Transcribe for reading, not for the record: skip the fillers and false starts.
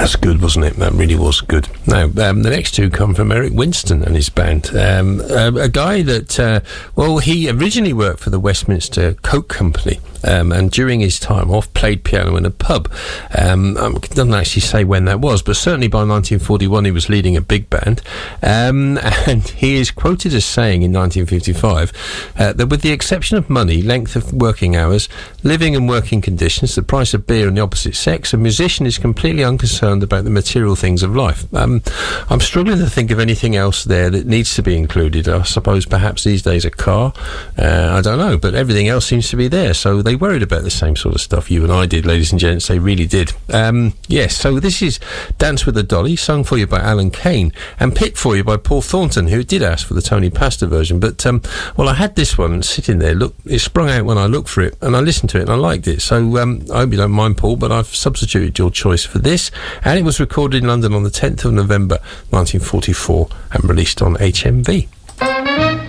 That's good, wasn't it? That really was good. Now, the next two come from Eric Winston and his band. A guy that, he originally worked for the Westminster Coke Company, and during his time off, played piano in a pub. Doesn't actually say when that was, but certainly by 1941 he was leading a big band. And he is quoted as saying in 1955 that with the exception of money, length of working hours, living and working conditions, the price of beer and the opposite sex, a musician is completely unconcerned about the material things of life. I'm struggling to think of anything else there that needs to be included. I suppose perhaps these days a car. I don't know, but everything else seems to be there. So they worried about the same sort of stuff you and I did, ladies and gents. They really did. Yes, so this is Dance with a Dolly, sung for you by Alan Kane and picked for you by Paul Thornton, who did ask for the Tony Pastor version. But, I had this one sitting there. Look, it sprung out when I looked for it, and I listened to it, and I liked it. So I hope you don't mind, Paul, but I've substituted your choice for this. And it was recorded in London on the 10th of November 1944 and released on HMV.